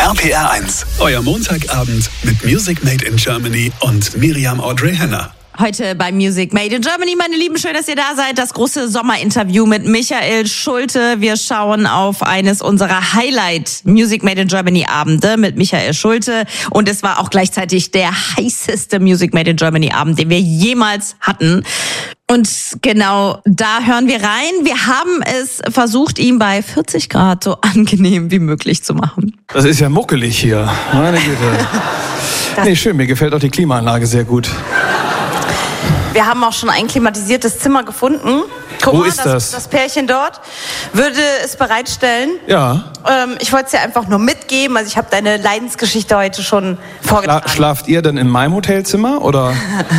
RPR 1, euer Montagabend mit Music Made in Germany und Miriam Audrey Henner. Heute bei Music Made in Germany, meine Lieben, schön, dass ihr da seid. Das große Sommerinterview mit Michael Schulte. Wir schauen auf eines unserer Highlight Music Made in Germany Abende mit Michael Schulte. Und es war auch gleichzeitig der heißeste Music Made in Germany Abend, den wir jemals hatten. Und genau da hören wir rein. Wir haben es versucht, ihm bei 40 Grad so angenehm wie möglich zu machen. Das ist ja muckelig hier. Meine Güte. Nee, schön, mir gefällt auch die Klimaanlage sehr gut. Wir haben auch schon ein klimatisiertes Zimmer gefunden. Guck Wo mal, ist das? Das Pärchen dort würde es bereitstellen. Ja. Ich wollte es dir einfach nur mitgeben. Also ich habe deine Leidensgeschichte heute schon vorgetragen. Schlaft ihr denn in meinem Hotelzimmer, oder?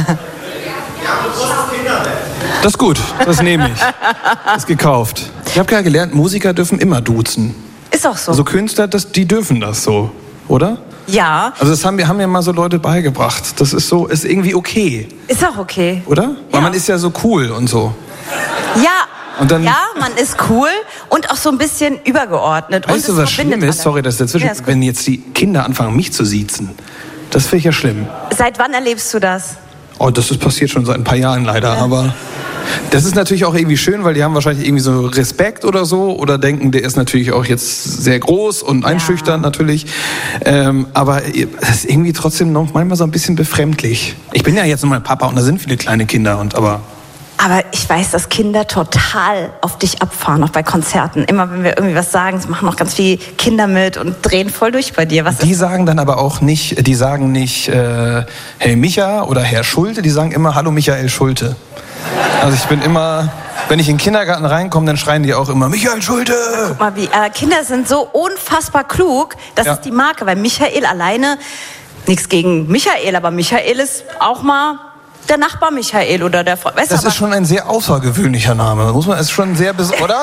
Das ist gut, das nehme ich. Das ist gekauft. Ich habe ja gelernt, Musiker dürfen immer duzen. Ist auch so. Also Künstler, die dürfen das so, oder? Ja. Also das haben mir mal so Leute beigebracht. Das ist so, ist irgendwie okay. Ist auch okay. Oder? Weil man ist ja so cool und so. Ja. Und dann, ja, man ist cool und auch so ein bisschen übergeordnet. Weißt du, was schlimm ist? Sorry, dass dazwischen. Ja, wenn jetzt die Kinder anfangen, mich zu siezen. Das finde ich ja schlimm. Seit wann erlebst du das? Oh, das ist passiert schon seit ein paar Jahren leider, ja. Aber das ist natürlich auch irgendwie schön, weil die haben wahrscheinlich irgendwie so Respekt oder so oder denken, der ist natürlich auch jetzt sehr groß und einschüchternd natürlich. Aber das ist irgendwie trotzdem noch manchmal so ein bisschen befremdlich. Ich bin ja jetzt nur mein Papa und da sind viele kleine Kinder Aber ich weiß, dass Kinder total auf dich abfahren, auch bei Konzerten. Immer wenn wir irgendwie was sagen, machen auch ganz viele Kinder mit und drehen voll durch bei dir. Die sagen dann aber auch nicht, hey Micha oder Herr Schulte, die sagen immer, hallo Michael Schulte. Also ich bin immer, wenn ich in den Kindergarten reinkomme, dann schreien die auch immer, Michael Schulte! Guck mal, Kinder sind so unfassbar klug, das ist die Marke, weil Michael alleine, nichts gegen Michael, aber Michael ist auch mal der Nachbar Michael oder der Freund. Das ist schon ein sehr außergewöhnlicher Name, ist schon sehr, oder?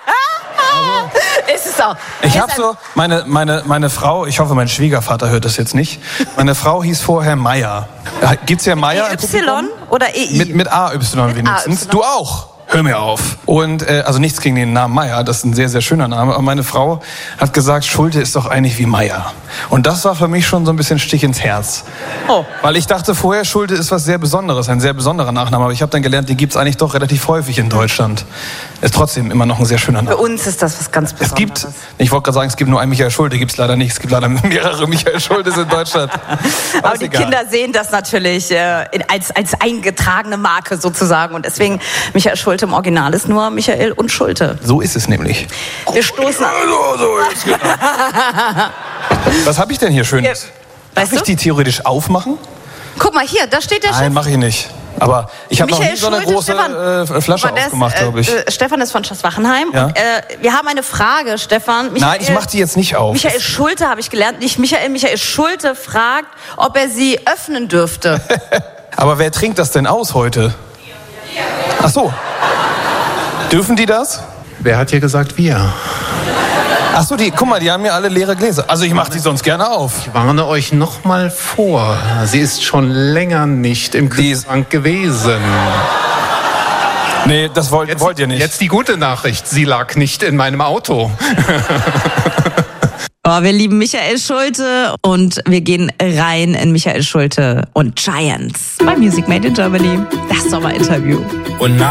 Ist es auch. Ich habe so, meine Frau, ich hoffe, mein Schwiegervater hört das jetzt nicht, meine Frau hieß vorher Meier. Gibt's ja Meier im Publikum? Y oder EI? Mit AY wenigstens. Du auch. Hör mir auf. Und also nichts gegen den Namen Meier, das ist ein sehr, sehr schöner Name. Aber meine Frau hat gesagt, Schulte ist doch eigentlich wie Meier. Und das war für mich schon so ein bisschen Stich ins Herz. Oh. Weil ich dachte vorher, Schulte ist was sehr Besonderes, ein sehr besonderer Nachname. Aber ich habe dann gelernt, die gibt's eigentlich doch relativ häufig in Deutschland. Ist trotzdem immer noch ein sehr schöner Name. Für uns ist das was ganz Besonderes. Ich wollte gerade sagen, es gibt nur einen Michael Schulte, gibt's leider nicht. Es gibt leider mehrere Michael Schultes in Deutschland. Aber die Kinder sehen das natürlich als eingetragene Marke sozusagen. Und deswegen, Michael Schulte im Original ist nur Michael und Schulte. So ist es nämlich. Wir stoßen an. Was habe ich denn hier Schönes? Darf ich die theoretisch aufmachen? Guck mal hier, da steht der Chef. Nein, mache ich nicht. Aber ich habe noch nie so eine große Flasche aufgemacht, glaube ich. Stefan ist von Schloss-Wachenheim. Ja? Wir haben eine Frage, Stefan. Nein, ich mache die jetzt nicht auf. Michael Schulte habe ich gelernt. Nicht Michael. Michael Schulte fragt, ob er sie öffnen dürfte. Aber wer trinkt das denn aus heute? Ach so. Dürfen die das? Wer hat hier gesagt wir? Ach so, guck mal, die haben ja alle leere Gläser. Also ich mache die sonst gerne auf. Ich warne euch noch mal vor. Sie ist schon länger nicht im Kühlschrank gewesen. Nee, das wollt ihr nicht. Jetzt die gute Nachricht. Sie lag nicht in meinem Auto. Oh, wir lieben Michael Schulte und wir gehen rein in Michael Schulte und Giants bei Music Made in Germany. Das Sommerinterview. Und